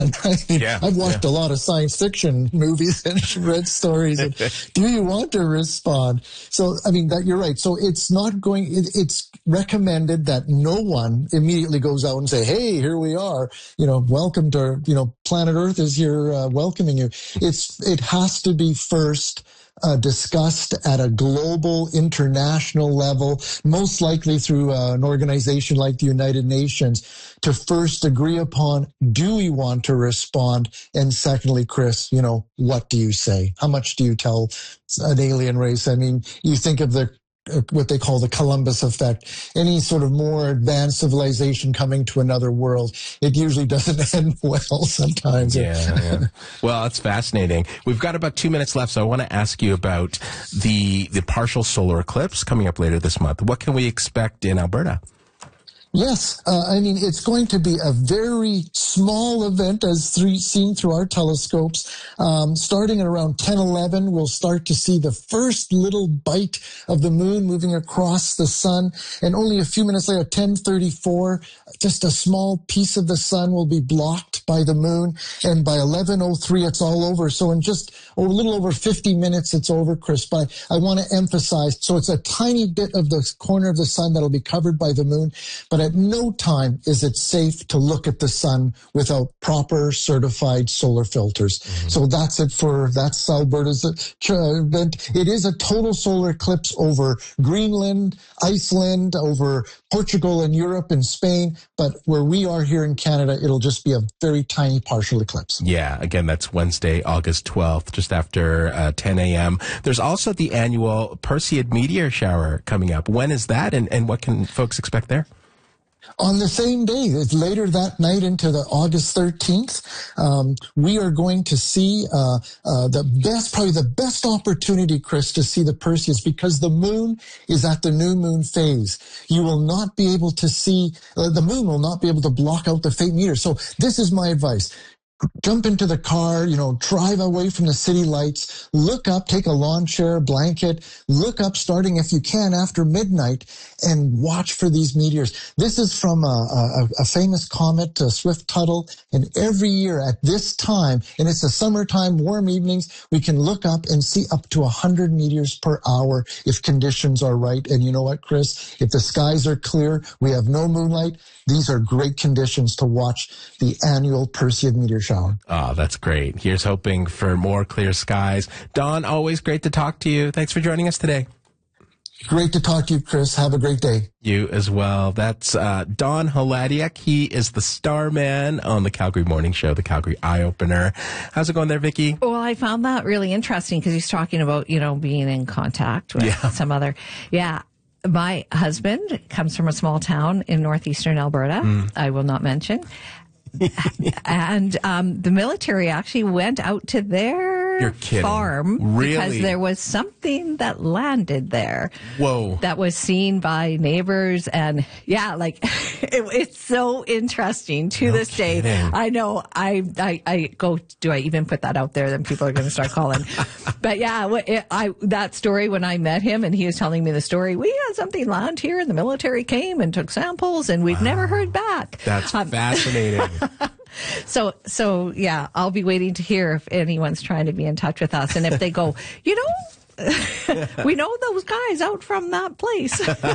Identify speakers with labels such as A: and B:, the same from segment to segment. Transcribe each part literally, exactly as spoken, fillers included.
A: I mean,
B: yeah,
A: I've watched
B: yeah.
A: a lot of science fiction movies and read stories. And do you want to respond? So, I mean, that you're right. So it's not going, it, it's recommended that no one immediately goes out and say, hey, here we are, you know, welcome to, you know, planet Earth is here uh, welcoming you. It's, it has to be first Uh, discussed at a global, international level, most likely through uh, an organization like the United Nations, to first agree upon, do we want to respond? And secondly, Chris, you know, what do you say? How much do you tell an alien race? I mean, you think of the uh, what they call the Columbus effect. Any sort of more advanced civilization coming to another world, it usually doesn't end well sometimes.
B: Yeah, yeah. Well, it's fascinating. We've got about two minutes left, so I want to ask you about the the partial solar eclipse coming up later this month. What can we expect in Alberta?
A: Yes, uh, I mean, it's going to be a very small event as three, seen through our telescopes. Um, starting at around ten eleven, we'll start to see the first little bite of the moon moving across the sun. And only a few minutes later, ten thirty-four, just a small piece of the sun will be blocked by the moon. And by eleven oh three, it's all over. So in just oh, a little over fifty minutes, it's over, Chris. But I want to emphasize, so it's a tiny bit of the corner of the sun that'll be covered by the moon. But at no time is it safe to look at the sun without proper certified solar filters. Mm-hmm. So that's it for, that's Alberta's event. It is a total solar eclipse over Greenland, Iceland, over Portugal and Europe and Spain. But where we are here in Canada, it'll just be a very tiny partial eclipse.
B: Yeah, again, that's Wednesday, August twelfth, just after uh, ten a.m. There's also the annual Perseid meteor shower coming up. When is that, and, and what can folks expect there?
A: On the same day, it's later that night into the August thirteenth, um, we are going to see uh, uh, the best, probably the best opportunity, Chris, to see the Perseids, because the moon is at the new moon phase. You will not be able to see, uh, the moon will not be able to block out the faint meteor. So this is my advice. Jump into the car, you know, drive away from the city lights, look up, take a lawn chair, blanket, look up starting, if you can, after midnight, and watch for these meteors. This is from a, a, a famous comet, uh, Swift-Tuttle, and every year at this time, and it's the summertime, warm evenings, we can look up and see up to one hundred meteors per hour if conditions are right. And you know what, Chris? If the skies are clear, we have no moonlight, these are great conditions to watch the annual Perseid meteor shower.
B: Oh, that's great. Here's hoping for more clear skies. Don, always great to talk to you. Thanks for joining us today.
A: Great to talk to you, Chris. Have a great day.
B: You as well. That's uh, Don Holadiak. He is the star man on the Calgary Morning Show, the Calgary Eye Opener. How's it going there, Vicki?
C: Well, I found that really interesting because he's talking about, you know, being in contact with yeah. some other, yeah. My husband comes from a small town in northeastern Alberta. Mm. I will not mention. and um, the military actually went out to their farm
B: really?
C: because there was something that landed there.
B: Whoa.
C: That was seen by neighbors. And yeah, like it, it's so interesting to
B: no
C: this
B: kidding.
C: day. I know I, I, I go, do I even put that out there? Then people are going to start calling. But yeah, it, I, that story when I met him and he was telling me the story, we had something land here and the military came and took samples and we've wow. never heard back.
B: That's um, fascinating.
C: So, so yeah, I'll be waiting to hear if anyone's trying to be in touch with us. And if they go, you know, we know those guys out from that place.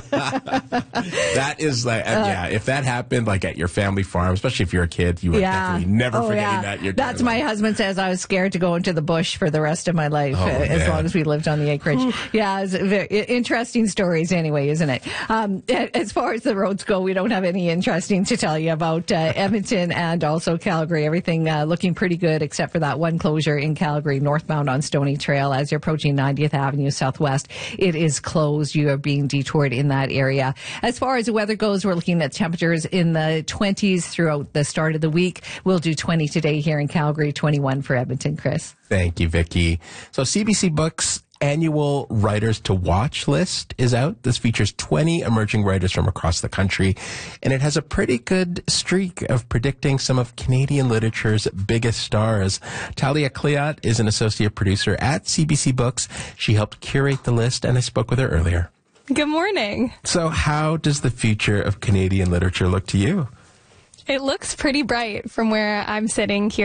B: That is like, uh, yeah, if that happened like at your family farm, especially if you're a kid, you are yeah. definitely never oh, forgetting yeah. that. You're
C: That's my husband says I was scared to go into the bush for the rest of my life oh, as man. long as we lived on the acreage. Yeah, it's very interesting stories anyway, isn't it? Um, as far as the roads go, we don't have any interesting to tell you about uh, Edmonton and also Calgary. Everything uh, looking pretty good except for that one closure in Calgary, northbound on Stony Trail as you're approaching ninetieth Avenue Southwest. It is closed. You are being detoured in that area. As far as the weather goes, we're looking at temperatures in the twenties throughout the start of the week. We'll do twenty today here in Calgary, twenty-one for Edmonton, Chris.
B: Thank you, Vicki. So C B C Books annual Writers to Watch list is out. This features twenty emerging writers from across the country, and it has a pretty good streak of predicting some of Canadian literature's biggest stars. Talia Cleott is an associate producer at C B C Books. She helped curate the list, and I spoke with her earlier.
D: Good morning.
B: So how does the future of Canadian literature look to you?
D: It looks pretty bright from where I'm sitting here